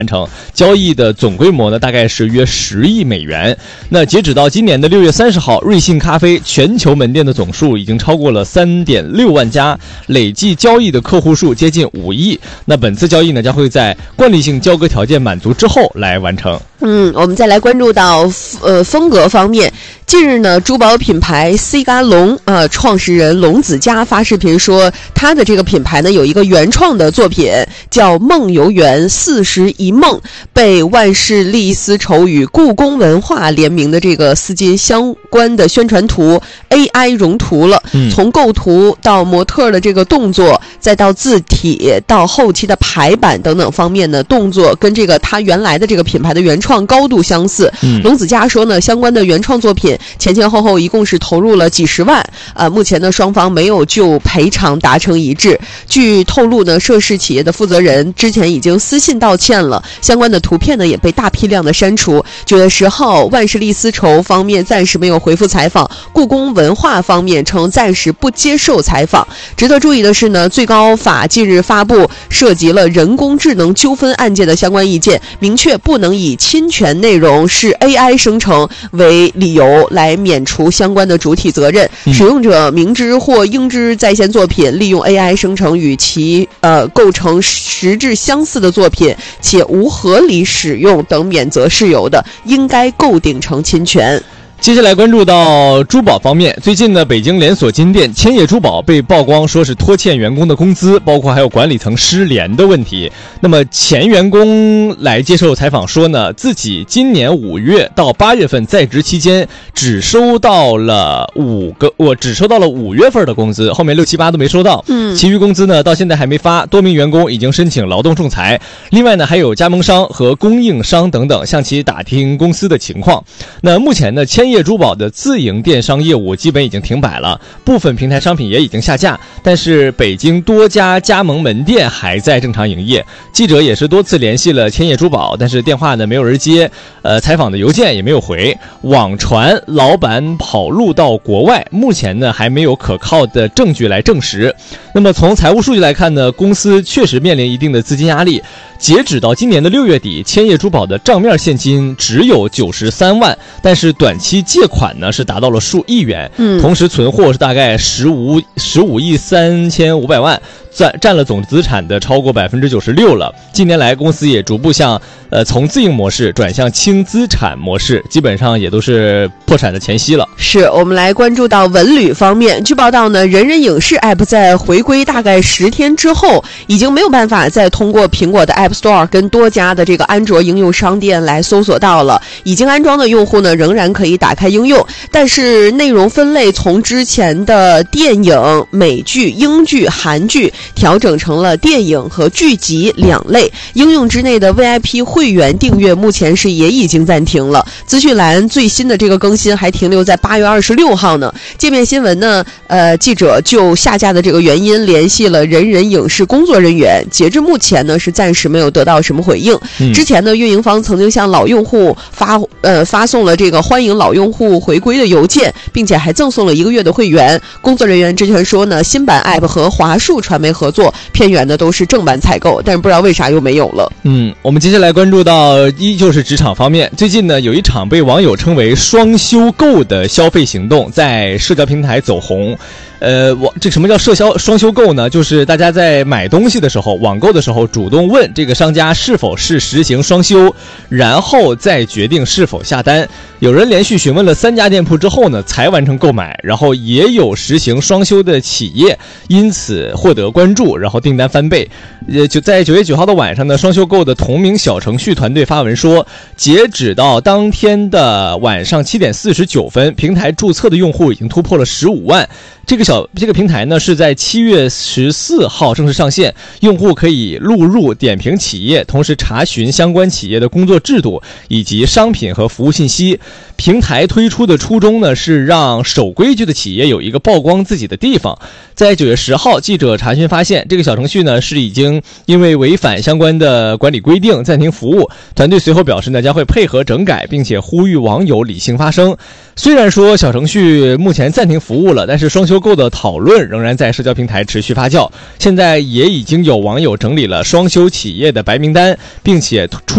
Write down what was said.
完成，交易的总规模呢大概是约10亿美元。那截止到今年的6月30号，瑞幸咖啡全球门店的总数已经超过了3.6万家，累计交易的客户数接近5亿。那本次交易呢将会在惯例性交割条件满足之后来完成。 我们再来关注到风格方面。近日呢，珠宝品牌 C 嘎龙创始人龙子嘉发视频说，他的这个品牌呢有一个原创的作品叫梦游园41梦，被万氏丽丝绸与故宫文化联名的这个丝巾相关的宣传图 AI 融图了。从构图到模特的这个动作，再到字体，到后期的排版等等方面呢，动作跟这个他原来的这个品牌的原创高度相似。龙子嘉说呢，相关的原创作品前后一共是投入了几十万，目前呢双方没有就赔偿达成一致。据透露呢，涉事企业的负责人之前已经私信道歉了，相关的图片呢也被大批量的删除。9月10号，万氏丽丝绸方面暂时没有回复采访，故宫文化方面称暂时不接受采访。值得注意的是呢，最高法近日发布涉及了人工智能纠纷案件的相关意见，明确不能以侵权内容是 AI 生成为理由来免除相关的主体责任。使用者明知或应知在线作品利用 AI 生成与其构成实质相似的作品，且无合理使用等免责事由的，应该构定成侵权。 接下来关注到珠宝方面，最近呢，北京连锁金店千叶珠宝被曝光说是拖欠员工的工资，包括还有管理层失联的问题。那么前员工来接受采访说呢，自己今年5月到8月份在职期间只收到了5月份的工资，后面6、7、8都没收到。其余工资呢到现在还没发，多名员工已经申请劳动仲裁。另外呢，还有加盟商和供应商等等向其打听公司的情况。那目前呢，千叶珠宝的自营电商业务基本已经停摆了，部分平台商品也已经下架，但是北京多家加盟门店还在正常营业。记者也是多次联系了千叶珠宝，但是电话呢没有人接，采访的邮件也没有回，网传老板跑路到国外，目前呢还没有可靠的证据来证实。那么从财务数据来看呢，公司确实面临一定的资金压力。截止到今年的6月底，千叶珠宝的账面现金只有93万，但是短期借款呢是达到了数亿元，同时存货是大概15亿3500万，占了总资产的超过96%了。近年来，公司也逐步从自营模式转向轻资产模式，基本上也都是破产的前夕了。 是我们来关注到文旅方面。据报道呢，人人影视 App 在回归大概10天之后，已经没有办法再通过苹果的 App Store 跟多家的这个安卓应用商店来搜索到了。已经安装的用户呢，仍然可以打开应用，但是内容分类从之前的电影、美剧、英剧、韩剧调整成了电影和剧集2类。应用之内的 VIP 会员订阅目前是也已经暂停了。资讯栏最新的这个更新还停留在8月26号呢。界面新闻呢，记者就下架的这个原因联系了人人影视工作人员，截至目前呢是暂时没有得到什么回应。之前呢，运营方曾经向老用户发送了这个欢迎老用户回归的邮件，并且还赠送了1个月的会员。工作人员之前说呢，新版 App 和华数传媒合作，片源呢都是正版采购，但是不知道为啥又没有了。 我们接下来关注到依旧是职场方面。最近呢，有一场被网友称为双休购的消费行动在社交平台走红。这什么叫双休购呢？就是大家在买东西的时候，网购的时候，主动问这个商家是否是实行双休，然后再决定是否下单。有人连续询问了3家店铺之后呢，才完成购买。然后也有实行双休的企业因此获得关注，然后订单翻倍。就在9月9号的晚上呢，双休购的同名小程序团队发文说，截止到当天的晚上7点49分，平台注册的用户已经突破了15万。这个平台呢是在7月14号正式上线，用户可以录入点评企业，同时查询相关企业的工作制度以及商品和服务信息。平台推出的初衷呢是让守规矩的企业有一个曝光自己的地方。在9月10号，记者查询发现，这个小程序呢是已经因为违反相关的管理规定暂停服务。团队随后表示呢，将会配合整改，并且呼吁网友理性发声。虽然说小程序目前暂停服务了，但是双休购的讨论仍然在社交平台持续发酵。现在也已经有网友整理了双休企业的白名单，并且出